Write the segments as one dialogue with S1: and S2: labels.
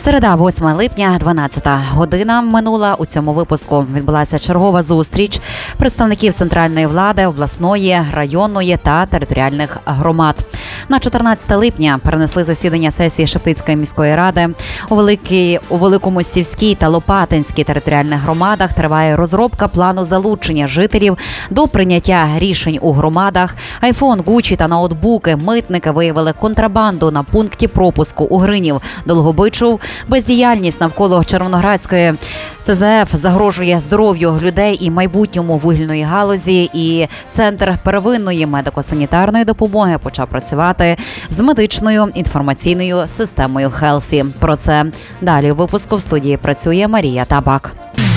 S1: Середа, 8 липня, 12 година минула. У цьому випуску відбулася чергова зустріч представників центральної влади, обласної, районної та територіальних громад. На 14 липня перенесли засідання сесії Шептицької міської ради. У Великомостівській та Лопатинській територіальних громадах триває розробка плану залучення жителів до прийняття рішень у громадах. Айфон, Гучі та ноутбуки митники виявили контрабанду на пункті пропуску у Гринів, Долгобичів. Бездіяльність навколо Червоноградської ЦЗФ загрожує здоров'ю людей і майбутньому вугільної галузі. І Центр первинної медико-санітарної допомоги почав працювати з медичною інформаційною системою Хелсі. Про це далі у випуску. В студії працює Марія Табак.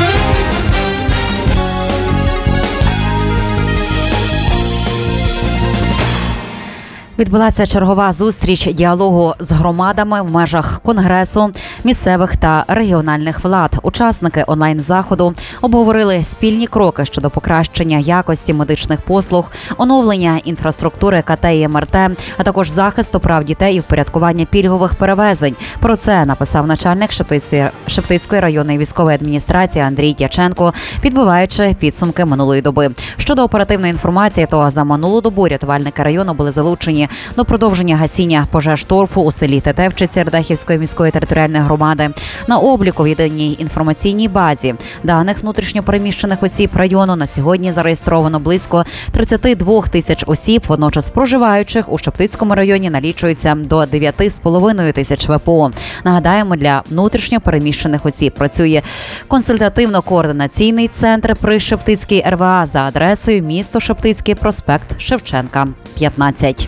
S1: Відбулася чергова зустріч діалогу з громадами в межах Конгресу місцевих та регіональних влад. Учасники онлайн-заходу обговорили спільні кроки щодо покращення якості медичних послуг, оновлення інфраструктури КТ і МРТ, а також захисту прав дітей і впорядкування пільгових перевезень. Про це написав начальник Шептицької районної військової адміністрації Андрій Дяченко, підбиваючи підсумки минулої доби. Щодо оперативної інформації, то за минулу добу рятувальники району були залучені до продовження гасіння пожеж торфу у селі Тетевчиці Радехівської міської територіальної громади. На обліку в єдиній інформаційній базі даних внутрішньопереміщених осіб району на сьогодні зареєстровано близько 32 тисяч осіб. Водночас проживаючих у Шептицькому районі налічується до 9,5 тисяч ВПО. Нагадаємо, для внутрішньопереміщених осіб працює консультативно-координаційний центр при Шептицькій РВА за адресою місто Шептицький, проспект Шевченка, 15.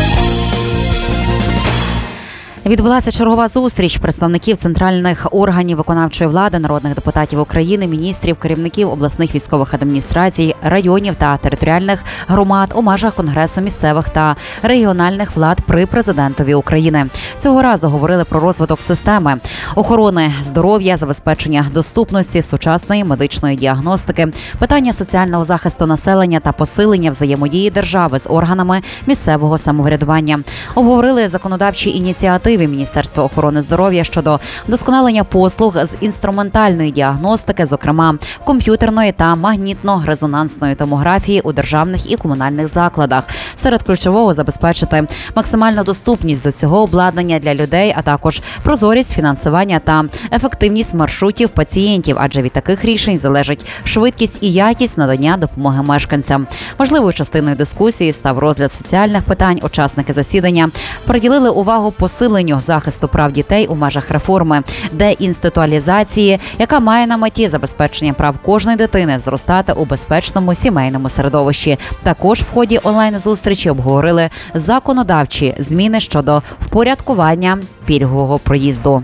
S1: Відбулася чергова зустріч представників центральних органів виконавчої влади, народних депутатів України, міністрів, керівників обласних військових адміністрацій, районів та територіальних громад у межах Конгресу місцевих та регіональних влад при президентові України. Цього разу говорили про розвиток системи охорони здоров'я, забезпечення доступності сучасної медичної діагностики, питання соціального захисту населення та посилення взаємодії держави з органами місцевого самоврядування. Обговорили законодавчі ініціативи Міністерства охорони здоров'я щодо вдосконалення послуг з інструментальної діагностики, зокрема комп'ютерної та магнітно-резонансної томографії у державних і комунальних закладах. Серед ключового забезпечити максимальну доступність до цього обладнання для людей, а також прозорість фінансування та ефективність маршрутів пацієнтів, адже від таких рішень залежить швидкість і якість надання допомоги мешканцям. Важливою частиною дискусії став розгляд соціальних питань. Учасники засідання приділили увагу посиленню захисту прав дітей у межах реформи деінституалізації, яка має на меті забезпечення прав кожної дитини зростати у безпечному сімейному середовищі. Також в ході онлайн-зустрічі обговорили законодавчі зміни щодо впорядкування пільгового проїзду.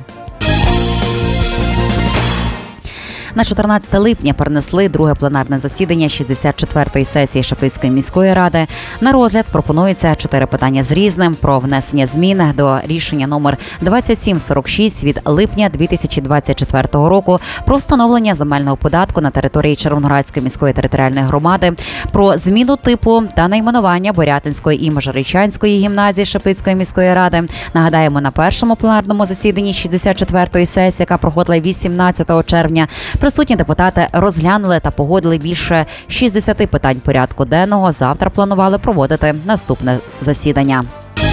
S1: На 14 липня перенесли друге пленарне засідання 64-ї сесії Шептицької міської ради. На розгляд пропонується 4 питання з різним про внесення змін до рішення номер 2746 від липня 2024 року про встановлення земельного податку на території Червоноградської міської територіальної громади, про зміну типу та найменування Борятинської і Межирічанської гімназії Шептицької міської ради. Нагадаємо, на першому пленарному засіданні 64-ї сесії, яка проходила 18 червня, присутні депутати розглянули та погодили більше 60 питань порядку денного. Завтра планували проводити наступне засідання.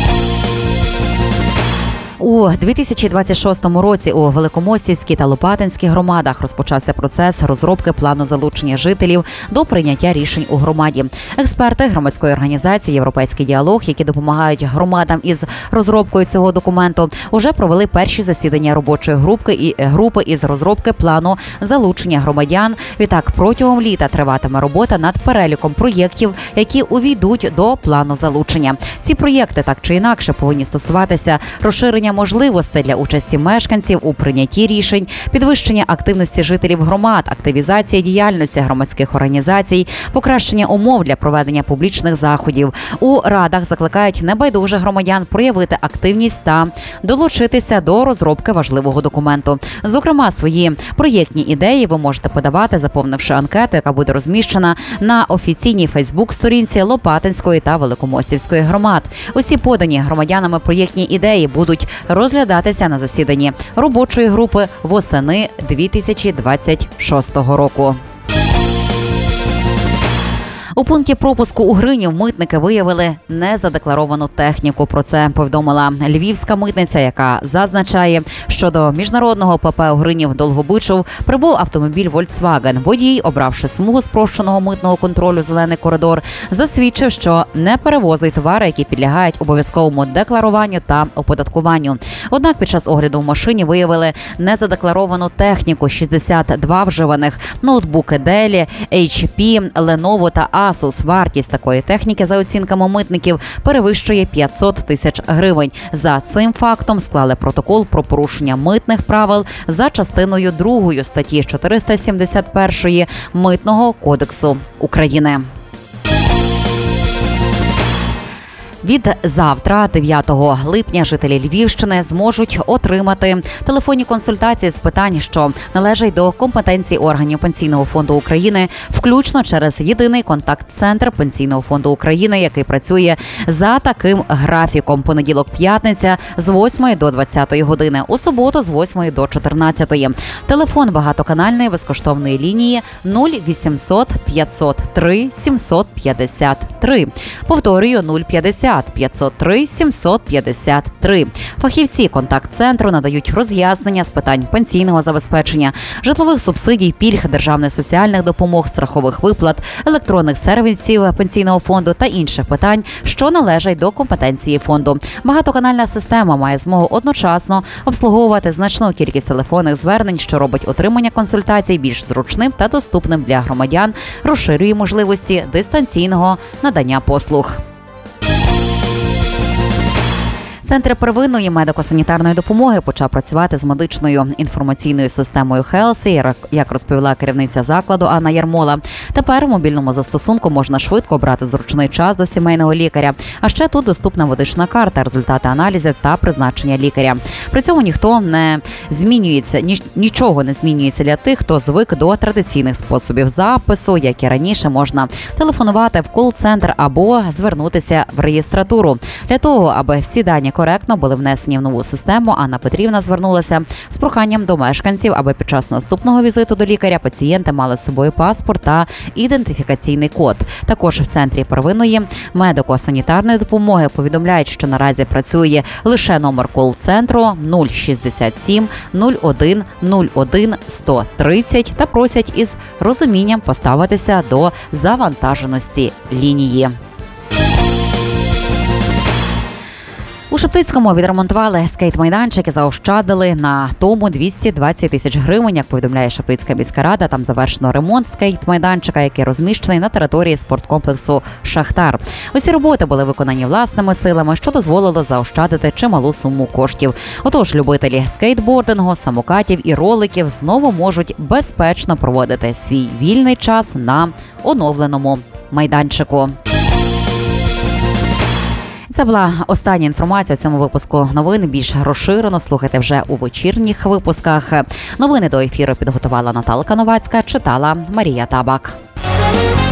S1: У 2026 році у Великомостівській та Лопатинській громадах розпочався процес розробки плану залучення жителів до прийняття рішень у громаді. Експерти громадської організації «Європейський діалог», які допомагають громадам із розробкою цього документу, уже провели перші засідання робочої групи із розробки плану залучення громадян. Відтак, протягом літа триватиме робота над переліком проєктів, які увійдуть до плану залучення. Ці проєкти так чи інакше повинні стосуватися розширення можливостей для участі мешканців у прийнятті рішень, підвищення активності жителів громад, активізація діяльності громадських організацій, покращення умов для проведення публічних заходів. У радах закликають небайдужих громадян проявити активність та долучитися до розробки важливого документу. Зокрема, свої проєктні ідеї ви можете подавати, заповнивши анкету, яка буде розміщена на офіційній Фейсбук-сторінці Лопатинської та Великомостівської громад. Усі подані громадянами проєктні ідеї будуть розглядатися на засіданні робочої групи восени 2026 року. У пункті пропуску у Гринів митники виявили незадекларовану техніку. Про це повідомила львівська митниця, яка зазначає, що до міжнародного ПП у Гринів Долгобичів прибув автомобіль Volkswagen. Водій, обравши смугу спрощеного митного контролю «Зелений коридор», засвідчив, що не перевозить товари, які підлягають обов'язковому декларуванню та оподаткуванню. Однак під час огляду в машині виявили незадекларовану техніку: 62 вживаних ноутбуки Dell, HP, Lenovo та Asus. Вартість такої техніки, за оцінками митників, перевищує 500 тисяч гривень. За цим фактом склали протокол про порушення митних правил за частиною 2 статті 471 Митного кодексу України. Від завтра, 9 липня, жителі Львівщини зможуть отримати телефонні консультації з питань, що належать до компетенції органів Пенсійного фонду України, включно через єдиний контакт-центр Пенсійного фонду України, який працює за таким графіком: понеділок-п'ятниця з 8 до 20 години, у суботу з 8 до 14. Телефон багатоканальної безкоштовної лінії 0800 503 753. Повторюю, 050 503 753. Фахівці контакт-центру надають роз'яснення з питань пенсійного забезпечення, житлових субсидій, пільг, державних соціальних допомог, страхових виплат, електронних сервісів Пенсійного фонду та інших питань, що належать до компетенції фонду. Багатоканальна система має змогу одночасно обслуговувати значну кількість телефонних звернень, що робить отримання консультацій більш зручним та доступним для громадян, розширює можливості дистанційного надання послуг. Центр первинної медико-санітарної допомоги почав працювати з медичною інформаційною системою Хелсі, як розповіла керівниця закладу Анна Ярмола. Тепер в мобільному застосунку можна швидко обрати зручний час до сімейного лікаря. А ще тут доступна медична карта, результати аналізів та призначення лікаря. При цьому нічого не змінюється для тих, хто звик до традиційних способів запису, як і раніше. Можна телефонувати в кол-центр або звернутися в реєстратуру. Для того, аби всі дані коректно були внесені в нову систему, Анна Петрівна звернулася з проханням до мешканців, аби під час наступного візиту до лікаря пацієнти мали з собою паспорт та ідентифікаційний код. Також в центрі первинної медико-санітарної допомоги повідомляють, що наразі працює лише номер кол-центру 067 01 01 130 та просять із розумінням поставитися до завантаженості лінії. У Шептицькому відремонтували скейт-майданчик і заощадили на тому 220 тисяч гривень. Як повідомляє Шептицька міська рада, там завершено ремонт скейт-майданчика, який розміщений на території спорткомплексу «Шахтар». Усі роботи були виконані власними силами, що дозволило заощадити чималу суму коштів. Отож, любителі скейтбордингу, самокатів і роликів знову можуть безпечно проводити свій вільний час на оновленому майданчику. Це була остання інформація у цьому випуску новин. Більш розширено слухайте вже у вечірніх випусках. Новини до ефіру підготувала Наталка Новацька, читала Марія Табак.